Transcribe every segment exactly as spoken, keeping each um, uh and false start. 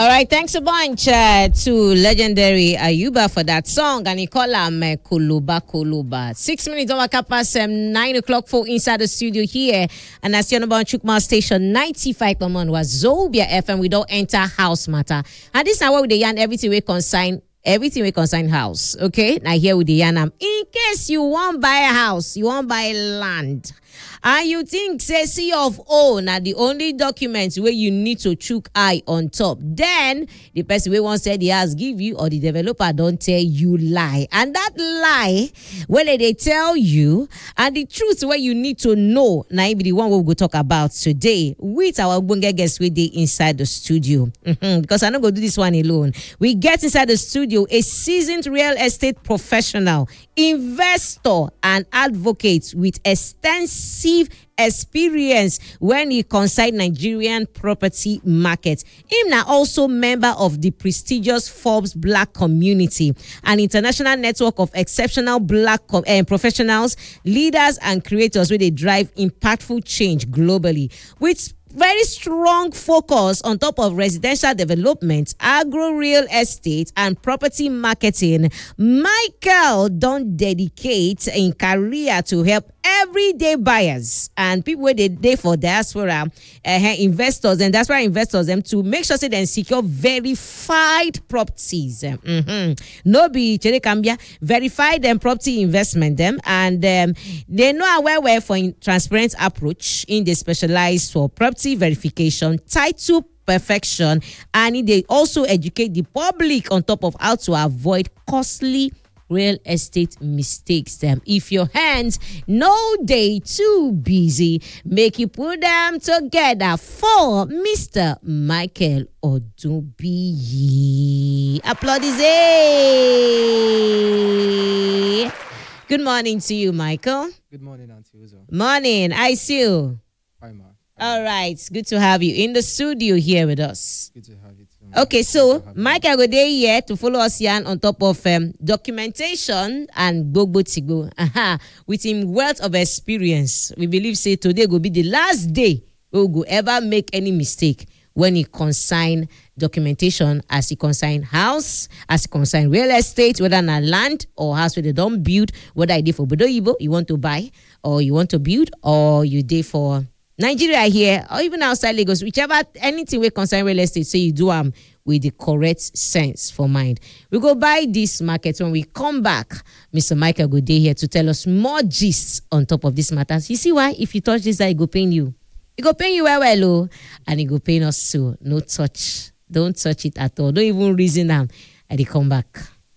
All right, thanks a bunch uh, to legendary Ayuba for that song. And he call him uh, Koloba Koloba. Six minutes over past um, nine o'clock for inside the studio here. And that's your number on Chukma Station ninety-five point one was Zobia F M. We don't enter house matter. And this is where we dey yarn everything we consign. Everything we consign house. Okay, now here with the yarn. In case you want buy a house, you want buy land. And you think, say, C of O, now the only documents where you need to chook eye on top. Then, the person who wants to say the house give you or the developer don't tell you lie. And that lie, well, they tell you, and the truth where you need to know, now be the one we will talk about today with our bunga guests with the inside the studio. Mm-hmm. Because I'm not going to do this one alone. We get inside the studio a seasoned real estate professional, investor, and advocate with extensive experience when he concerned Nigerian property market. Him now also member of the prestigious Forbes Black Community, an international network of exceptional Black com- uh, professionals, leaders, and creators where they drive impactful change globally. With very strong focus on top of residential development, agro real estate, and property marketing, Michael don't dedicate in career to help everyday buyers and people where they day for diaspora uh, investors and diaspora investors them to make sure say they secure verified properties. Mm-hmm. No be Chere Cambia verified them property investment them and um, they know where we're for transparent approach in the specialized for property verification, title perfection, and they also educate the public on top of how to avoid costly real estate mistakes them. If your hands no day too busy, make you put them together for Mister Michael Odubiyi. Applaudissez. Good morning to you, Michael. Good morning, Auntie Uzo. Morning. I see you. Hi, Ma. All right. Good to have you in the studio here with us. Good to have you too. Okay, so Michael go there here to follow us here on top of um, documentation and gbogbo tigo. Aha, with him wealth of experience. We believe say today will be the last day we will ever make any mistake when he consign documentation as he consign house, as he consign real estate, whether na land or house where they don't build, whether I did for Bodo Ibo, you want to buy or you want to build, or you did for Nigeria here, or even outside Lagos, whichever, anything we concern real estate, so you do them um, with the correct sense for mind. We go buy this market. When we come back, Mister Michael go dey here to tell us more gists on top of this matters. You see why? If you touch this, it go pain you. It go pain you well, well, oh, and it go pain us too. No touch. Don't touch it at all. Don't even reason them. And they come back.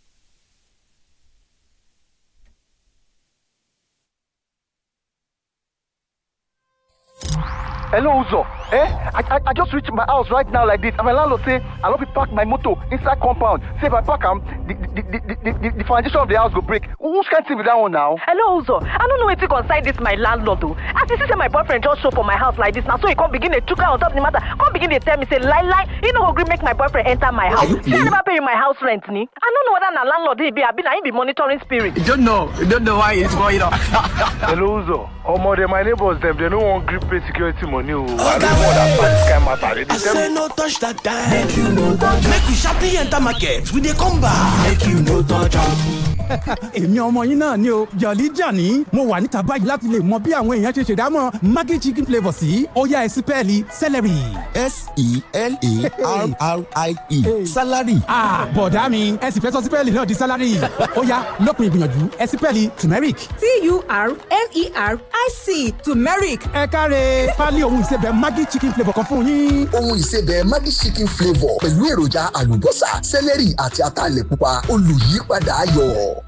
Hello, Uzo. Eh? I, I I just reached my house right now like this. And my landlord say I love to park my motor inside compound. Say if I park am, the the, the, the, the, the foundation of the house go break. Who's can't see with that one now? Hello, Uzo. I don't know where to concern this my landlord though. As you see, say my boyfriend just show for my house like this now, so he can't begin to chuka on top of the matter. Can't begin to tell me say lie lie. You know agree make my boyfriend enter my house. Say I never pay my house rent, ni. I don't know whether na landlord he be. I be na he be monitoring spirit. You don't know. You don't know why it's going on. Hello, Uzo. Oh, more than my neighbors them they don't want grip pay security money. I don't know that part kind matter. I say no touch that time. Make you no touch. Make we sharply enter market. We dey come back. Make you no touch. Èmi ọmọ yín náà ni o Jolly Johnny mo wà níta báyìí láti lè mọ bí àwọn èèyàn ṣe ṣèdámọ̀ Maggi chicken flavour sí ó yá ẹ sí pẹ́ẹ́lí celery. S E L A R R I E salary. Ah, bọ̀dá mi ẹ sì fẹ́ sọ sípẹ́ẹ̀lì náà di salary. Ó yá lópin ìgbìyànjú ẹ sí pẹ́ẹ́lì turmeric. T U R M E R I C turmeric. Ẹ káre pálí ohun ìsebẹ̀ Maggi chicken flavour kan fún yín. Ohun ìsebẹ̀ Maggi chicken flavour pẹ̀lú èròjà àlùbọ́sà, celery àti ataalẹ̀ pupa olùyípadà ayọ̀.